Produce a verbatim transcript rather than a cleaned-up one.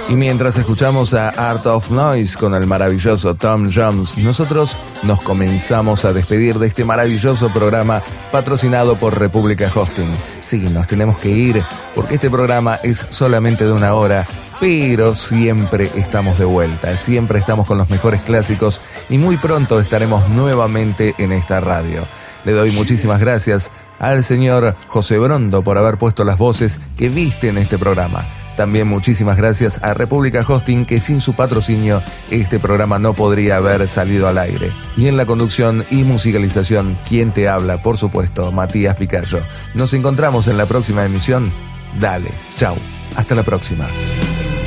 Y mientras escuchamos a Art of Noise con el maravilloso Tom Jones, nosotros nos comenzamos a despedir de este maravilloso programa patrocinado por República Hosting. Sí, nos tenemos que ir porque este programa es solamente de una hora, pero siempre estamos de vuelta, siempre estamos con los mejores clásicos y muy pronto estaremos nuevamente en esta radio. Le doy muchísimas gracias al señor José Brondo por haber puesto las voces que visten este programa. También muchísimas gracias a República Hosting, que sin su patrocinio este programa no podría haber salido al aire. Y en la conducción y musicalización, ¿quién te habla? Por supuesto, Matías Picayo. Nos encontramos en la próxima emisión. Dale, chau, hasta la próxima.